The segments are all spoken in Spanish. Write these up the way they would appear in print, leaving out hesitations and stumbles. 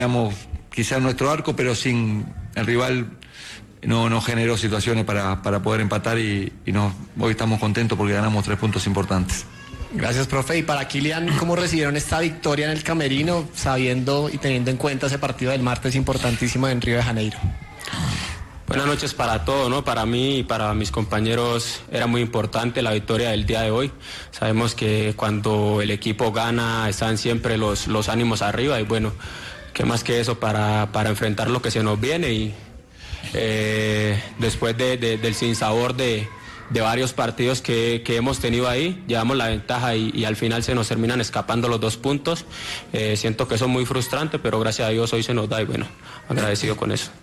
Digamos, quizás nuestro arco, pero sin el rival no generó situaciones para poder empatar y hoy estamos contentos porque ganamos 3 puntos importantes. Gracias, profe. Y para Kylian, ¿cómo recibieron esta victoria en el camerino, sabiendo y teniendo en cuenta ese partido del martes importantísimo en Río de Janeiro? Buenas noches para todos, ¿no? Para mí y para mis compañeros era muy importante la victoria del día de hoy. Sabemos que cuando el equipo gana están siempre los ánimos arriba y bueno, qué más que eso para enfrentar lo que se nos viene y después del sinsabor de varios partidos que hemos tenido ahí, llevamos la ventaja y al final se nos terminan escapando los 2 puntos. Siento que eso es muy frustrante, pero gracias a Dios hoy se nos da y bueno, agradecido con eso.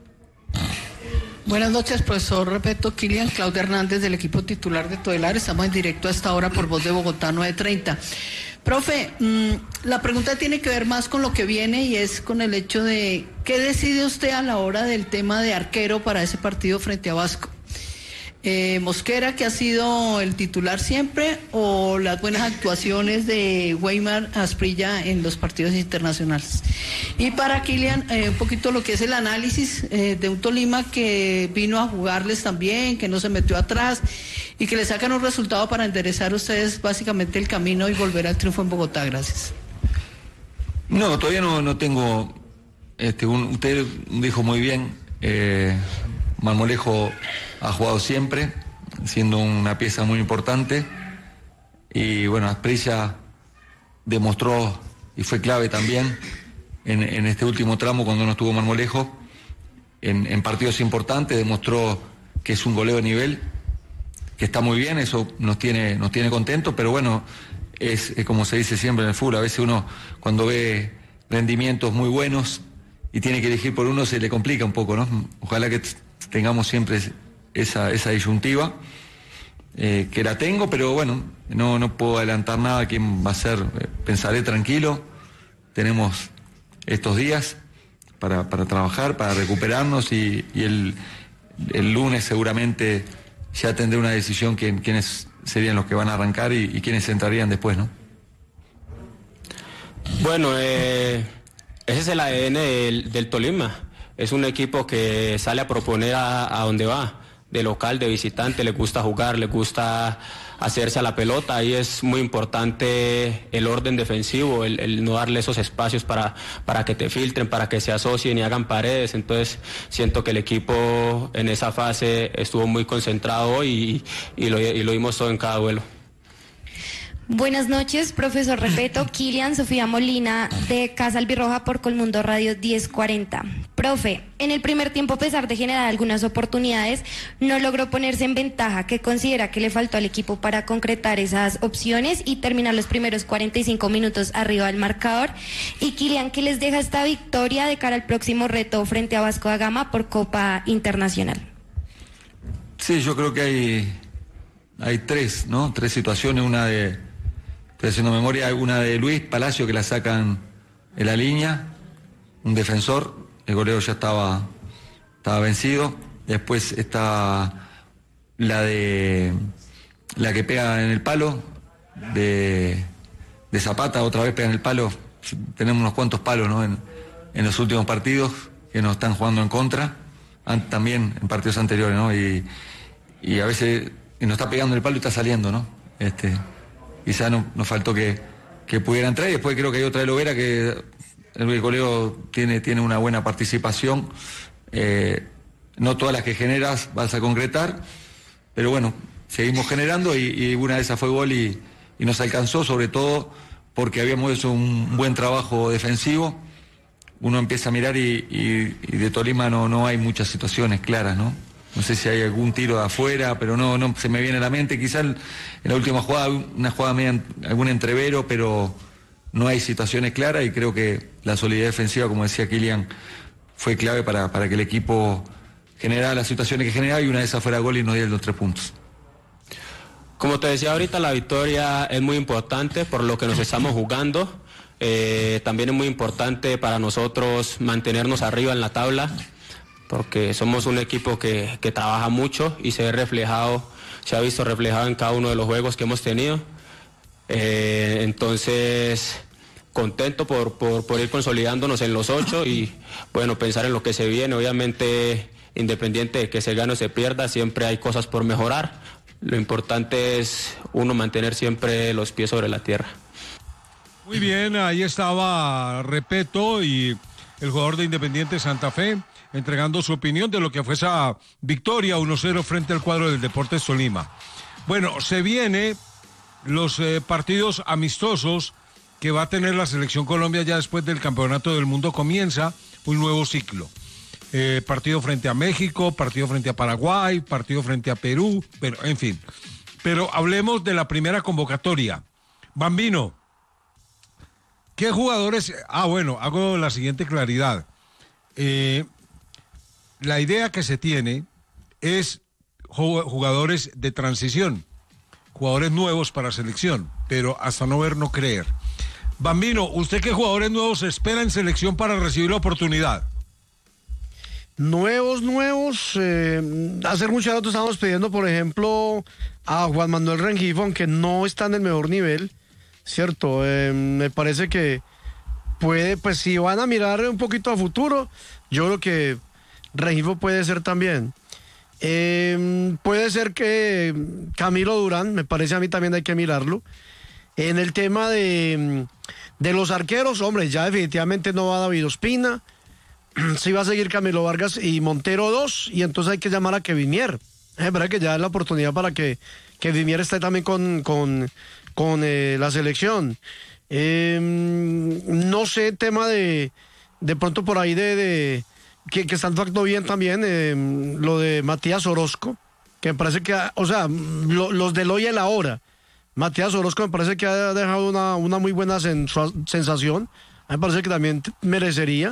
Buenas noches, profesor Repeto. Kylian, Claudia Hernández del equipo titular de Todelar. Estamos en directo a esta hora por Voz de Bogotá 9:30. Profe, la pregunta tiene que ver más con lo que viene y es con el hecho de ¿qué decide usted a la hora del tema de arquero para ese partido frente a Vasco? Mosquera, que ha sido el titular siempre, o las buenas actuaciones de Weimar Asprilla en los partidos internacionales. Y para Kylian, un poquito lo que es el análisis de un Tolima que vino a jugarles también, que no se metió atrás y que le sacan un resultado para enderezar ustedes básicamente el camino y volver al triunfo en Bogotá. Gracias. No, todavía no tengo, usted dijo muy bien, Marmolejo ha jugado siempre, siendo una pieza muy importante, y bueno, Asprilla demostró y fue clave también en este último tramo cuando no estuvo Marmolejo, en partidos importantes, demostró que es un goleo de nivel, que está muy bien, eso nos tiene contentos, pero bueno, es como se dice siempre en el fútbol, a veces uno cuando ve rendimientos muy buenos y tiene que elegir por uno se le complica un poco, ¿no? Ojalá que tengamos siempre esa disyuntiva, que la tengo, pero bueno, no puedo adelantar nada quién va a ser, pensaré tranquilo, tenemos estos días para trabajar, para recuperarnos y el lunes seguramente ya tendré una decisión quiénes serían los que van a arrancar y quiénes entrarían después, ¿no? Bueno, ese es el ADN del Tolima. Es un equipo que sale a proponer a donde va, de local, de visitante, le gusta jugar, le gusta hacerse a la pelota, ahí es muy importante el orden defensivo, el no darle esos espacios para que te filtren, para que se asocien y hagan paredes, entonces siento que el equipo en esa fase estuvo muy concentrado hoy y lo vimos todo en cada duelo. Buenas noches, profesor Repeto. Kylian, Sofía Molina de Casa Albirroja por Colmundo Radio 1040. Profe, en el primer tiempo, a pesar de generar algunas oportunidades, no logró ponerse en ventaja. ¿Qué considera que le faltó al equipo para concretar esas opciones y terminar los primeros 45 minutos arriba del marcador? Y Kylian, ¿qué les deja esta victoria de cara al próximo reto frente a Vasco da Gama por Copa Internacional? Sí, yo creo que hay 3, ¿no? 3 situaciones, estoy haciendo memoria, una de Luis Palacio que la sacan en la línea, un defensor, el goleo ya estaba vencido, después está la que pega en el palo, de Zapata, otra vez pega en el palo, tenemos unos cuantos palos, ¿no? en los últimos partidos que nos están jugando en contra, también en partidos anteriores, ¿no? Y a veces nos está pegando en el palo y está saliendo, ¿no? Quizá nos faltó que pudiera entrar, y después creo que hay otra de Lovera que el goleo tiene una buena participación, no todas las que generas vas a concretar, pero bueno, seguimos generando y una de esas fue gol y nos alcanzó, sobre todo porque habíamos hecho un buen trabajo defensivo. Uno empieza a mirar y de Tolima no hay muchas situaciones claras, ¿no? No sé si hay algún tiro de afuera, pero no se me viene a la mente. Quizás en la última jugada, una jugada media, algún entrevero, pero no hay situaciones claras y creo que la solidez defensiva, como decía Kylian, fue clave para que el equipo generara las situaciones que generaba y una de esas fuera gol y nos diera los 3 puntos. Como te decía ahorita, la victoria es muy importante por lo que nos estamos jugando. También es muy importante para nosotros mantenernos arriba en la tabla, porque somos un equipo que trabaja mucho y se ha visto reflejado en cada uno de los juegos que hemos tenido. Entonces, contento por ir consolidándonos en los 8 y bueno, pensar en lo que se viene. Obviamente, independiente de que se gane o se pierda, siempre hay cosas por mejorar. Lo importante es uno mantener siempre los pies sobre la tierra. Muy bien, ahí estaba Repetto y el jugador de Independiente Santa Fe entregando su opinión de lo que fue esa victoria 1-0 frente al cuadro del Deportes Tolima. Bueno, se viene los partidos amistosos que va a tener la Selección Colombia ya después del Campeonato del Mundo. Comienza un nuevo ciclo. Partido frente a México, partido frente a Paraguay, partido frente a Perú, pero en fin. Pero hablemos de la primera convocatoria. Bambino, ¿qué jugadores? Bueno, hago la siguiente claridad. La idea que se tiene es jugadores de transición, jugadores nuevos para selección, pero hasta no ver, no creer. Bambino, ¿usted qué jugadores nuevos espera en selección para recibir la oportunidad? Nuevos. Hace mucho rato estábamos pidiendo, por ejemplo, a Juan Manuel Rengifo, aunque no está en el mejor nivel, ¿cierto? Me parece que puede, pues si van a mirar un poquito a futuro, yo creo que Rengifo puede ser también. Puede ser que Camilo Durán, me parece a mí también hay que mirarlo. En el tema de los arqueros, hombre, ya definitivamente no va David Ospina. Sí va a seguir Camilo Vargas y Montero 2, y entonces hay que llamar a Kevin Mier. Es verdad que ya es la oportunidad para que Kevin Mier esté también con la selección. No sé, tema de pronto por ahí que están actuando bien también, lo de Matías Orozco, que me parece que, o sea, los del hoy y el ahora. Matías Orozco me parece que ha dejado una muy buena sensación. Me parece que también merecería.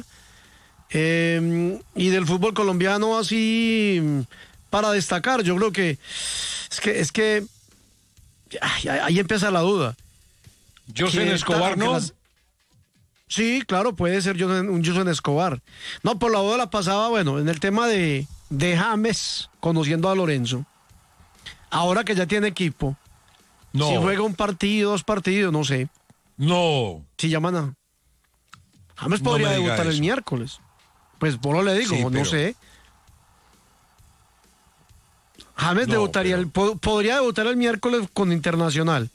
Y del fútbol colombiano así para destacar, yo creo que es que ahí empieza la duda. José Escobar, ¿no? Sí, claro, puede ser un José Escobar. No, por la duda la pasaba, bueno, en el tema de James, conociendo a Lorenzo, ahora que ya tiene equipo, no. Si juega un partido, 2 partidos, no sé. No. Si llaman a James podría debutar el miércoles. Pues por lo le digo, sí, no sé. James debutaría, podría debutar el miércoles con Internacional.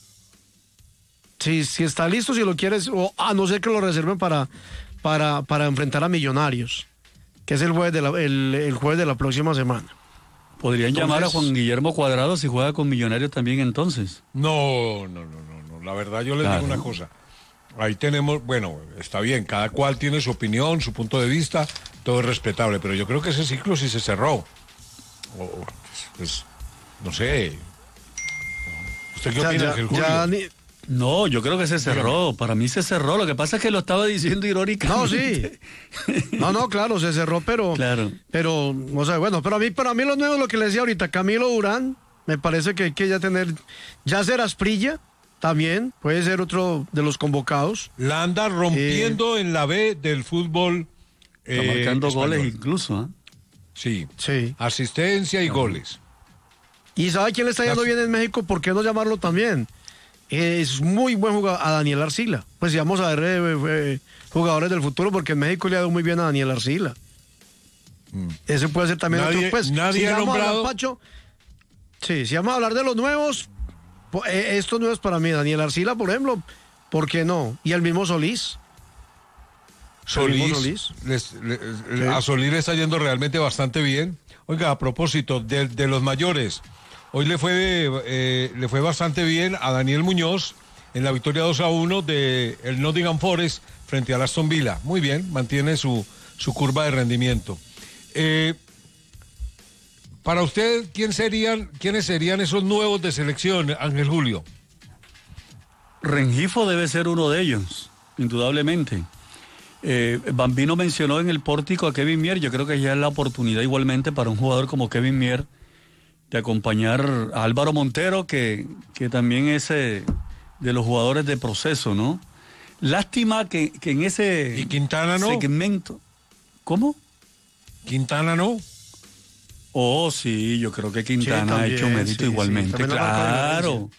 Si está listo, si lo quieres, o a no ser que lo reserven para enfrentar a Millonarios, que es el jueves de la próxima semana. Podrían llamar a Juan Guillermo Cuadrado si juega con Millonarios también entonces. No. La verdad yo les digo una cosa. Ahí tenemos, bueno, está bien, cada cual tiene su opinión, su punto de vista, todo es respetable, pero yo creo que ese ciclo sí se cerró. Pues, no sé. ¿Usted qué opina, Ángel Julio? No, yo creo que se cerró. Para mí se cerró. Lo que pasa es que lo estaba diciendo irónicamente. No, sí. No, claro, se cerró, pero. Claro. Pero, o sea, bueno, pero a mí lo nuevo, lo que le decía ahorita, Camilo Durán, me parece que hay que ya tener. Yacer Asprilla, también, puede ser otro de los convocados. La anda rompiendo en la B del fútbol. Está marcando goles incluso, ¿eh? Sí. Asistencia y goles. ¿Y sabe quién le está yendo bien en México? ¿Por qué no llamarlo también? Es muy buen jugador a Daniel Arcila. Pues si vamos a ver jugadores del futuro, porque en México le ha ido muy bien a Daniel Arcila. Ese puede ser también otro. Pues, nadie ha nombrado. Pacho, sí, si vamos a hablar de los nuevos, estos nuevos para mí, Daniel Arcila, por ejemplo, ¿por qué no? Y el mismo Solís. Solís. A Solís le está yendo realmente bastante bien. Oiga, a propósito de los mayores, hoy le fue bastante bien a Daniel Muñoz en la victoria 2-1 del Nottingham Forest frente al Aston Villa. Muy bien, mantiene su curva de rendimiento. Para usted, ¿quiénes serían esos nuevos de selección, Ángel Julio? Rengifo debe ser uno de ellos, indudablemente. Bambino mencionó en el pórtico a Kevin Mier. Yo creo que ya es la oportunidad igualmente para un jugador como Kevin Mier de acompañar a Álvaro Montero, que también es de los jugadores de proceso, ¿no? Lástima que en ese ¿Y Quintana no? segmento... ¿Cómo? ¿Quintana no? Oh, sí, yo creo que Quintana ha hecho mérito igualmente, claro.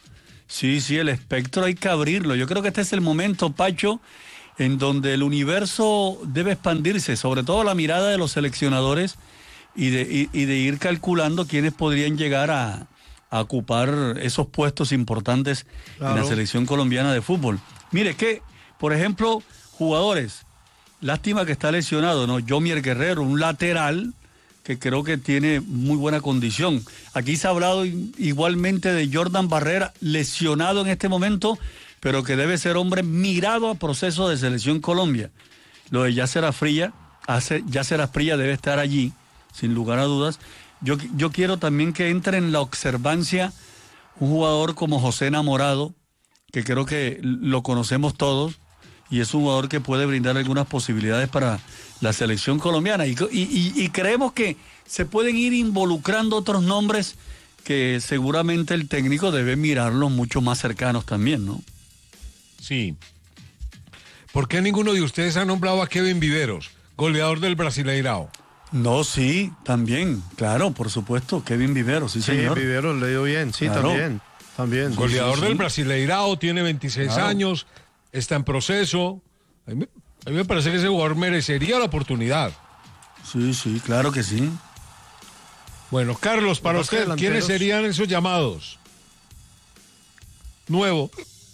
Sí, el espectro hay que abrirlo. Yo creo que este es el momento, Pacho, en donde el universo debe expandirse, sobre todo la mirada de los seleccionadores y de ir calculando quiénes podrían llegar a ocupar esos puestos importantes en la selección colombiana de fútbol. Mire que, por ejemplo, jugadores, lástima que está lesionado, ¿no? Yomier Guerrero, un lateral que creo que tiene muy buena condición. Aquí se ha hablado igualmente de Jordan Barrera, lesionado en este momento, pero que debe ser hombre mirado a proceso de selección Colombia. Lo de Yasser Asprilla debe estar allí, sin lugar a dudas. Yo quiero también que entre en la observancia un jugador como José Enamorado, que creo que lo conocemos todos, y es un jugador que puede brindar algunas posibilidades para la selección colombiana. Y creemos que se pueden ir involucrando otros nombres que seguramente el técnico debe mirarlos mucho más cercanos también, ¿no? Sí. ¿Por qué ninguno de ustedes ha nombrado a Kevin Viveros, goleador del Brasileirao? No, sí, también, claro, por supuesto, Kevin Viveros, sí, señor. Viveros le dio bien, sí, claro. también. Goleador del Brasileirao, tiene 26 años, está en proceso. A mí me parece que ese jugador merecería la oportunidad. Sí, claro que sí. Bueno, Carlos, para usted, ¿quiénes serían esos llamados? Nuevos.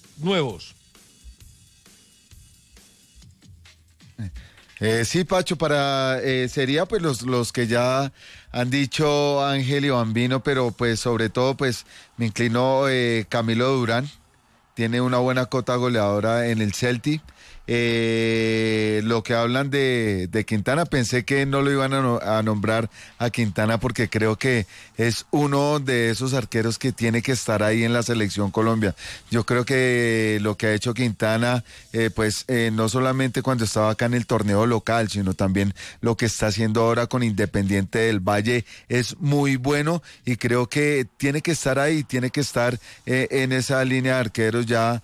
Sí, Pacho, sería pues los que ya han dicho Ángel y Bambino, pero pues sobre todo pues me inclino Camilo Durán, tiene una buena cota goleadora en el Celtic. Lo que hablan de Quintana, pensé que no lo iban a nombrar a Quintana porque creo que es uno de esos arqueros que tiene que estar ahí en la selección Colombia. Yo creo que lo que ha hecho Quintana, no solamente cuando estaba acá en el torneo local, sino también lo que está haciendo ahora con Independiente del Valle es muy bueno y creo que tiene que estar ahí, tiene que estar en esa línea de arqueros ya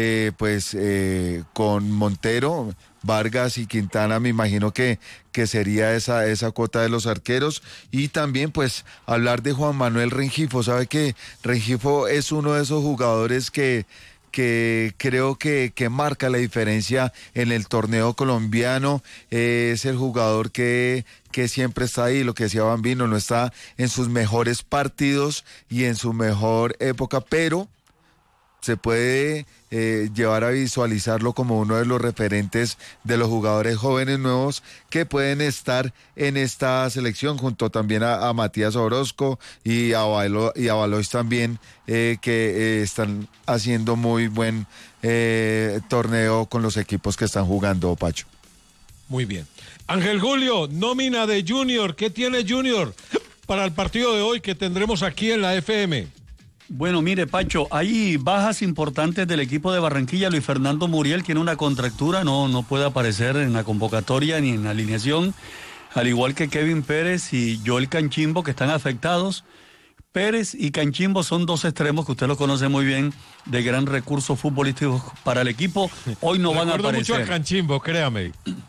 con Montero, Vargas y Quintana. Me imagino que sería esa cuota de los arqueros. Y también pues hablar de Juan Manuel Rengifo. Sabe que Rengifo es uno de esos jugadores que creo que marca la diferencia en el torneo colombiano. Es el jugador que siempre está ahí, lo que decía Bambino, no está en sus mejores partidos y en su mejor época, pero se puede llevar a visualizarlo como uno de los referentes de los jugadores jóvenes nuevos que pueden estar en esta selección, junto también a Matías Orozco y a Valois también, que están haciendo muy buen torneo con los equipos que están jugando, Pacho. Muy bien. Ángel Julio, nómina de Junior. ¿Qué tiene Junior para el partido de hoy que tendremos aquí en la FM? Bueno, mire, Pacho, hay bajas importantes del equipo de Barranquilla. Luis Fernando Muriel tiene una contractura, no puede aparecer en la convocatoria ni en la alineación, al igual que Kevin Pérez y Joel Canchimbo, que están afectados. Pérez y Canchimbo son dos extremos que usted los conoce muy bien, de gran recurso futbolístico para el equipo. Hoy no van a aparecer. Mucho a Canchimbo, créame.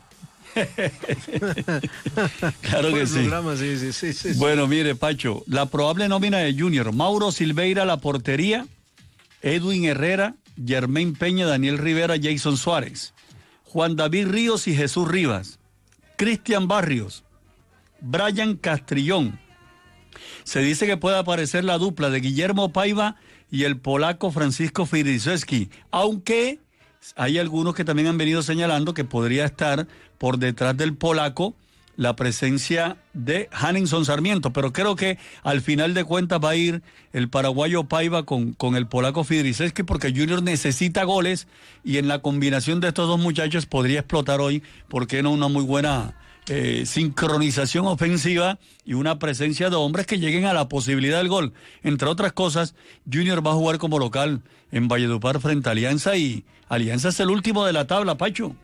Claro que sí. Sí. Bueno, mire, Pacho, la probable nómina de Junior: Mauro Silveira a la portería, Edwin Herrera, Germain Peña, Daniel Rivera, Jason Suárez, Juan David Ríos y Jesús Rivas, Cristian Barrios, Brian Castrillón. Se dice que puede aparecer la dupla de Guillermo Paiva y el polaco Francisco Firiszewski, aunque hay algunos que también han venido señalando que podría estar por detrás del polaco la presencia de Hanninson Sarmiento, pero creo que al final de cuentas va a ir el paraguayo Paiva con el polaco Firiszewski, porque Junior necesita goles y en la combinación de estos dos muchachos podría explotar hoy, ¿por qué no? Una muy buena sincronización ofensiva y una presencia de hombres que lleguen a la posibilidad del gol. Entre otras cosas, Junior va a jugar como local en Valledupar frente a Alianza, y Alianza es el último de la tabla, Pacho.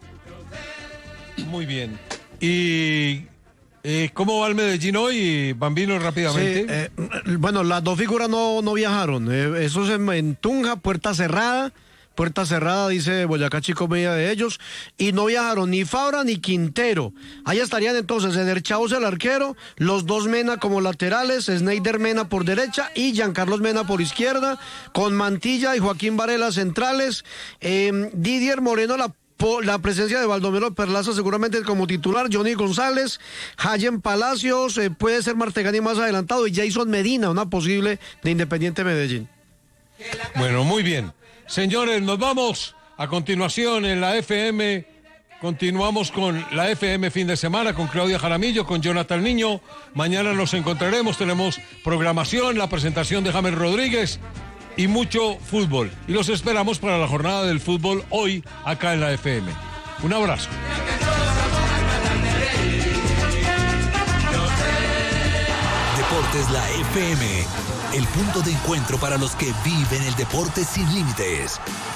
Muy bien. ¿Y cómo va el Medellín hoy, Bambino, rápidamente? Sí, bueno, las dos figuras no viajaron. Eso es en Tunja, puerta cerrada, puerta cerrada, dice Boyacá Chico, media de ellos, y no viajaron ni Fabra ni Quintero. Ahí estarían entonces Eder Chauce el arquero, los dos Mena como laterales, Sneider Mena por derecha y Giancarlos Mena por izquierda, con Mantilla y Joaquín Varela centrales, Didier Moreno la presencia de Baldomero Perlaza seguramente como titular, Johnny González, Hayen Palacios, puede ser Martegani más adelantado y Jason Medina, una posible de Independiente Medellín. Bueno, muy bien. Señores, nos vamos a continuación en la FM. Continuamos con la FM fin de semana con Claudia Jaramillo, con Jonathan Niño. Mañana nos encontraremos, tenemos programación, la presentación de James Rodríguez y mucho fútbol. Y los esperamos para la jornada del fútbol hoy acá en la FM. Un abrazo. Deportes La FM, el punto de encuentro para los que viven el deporte sin límites.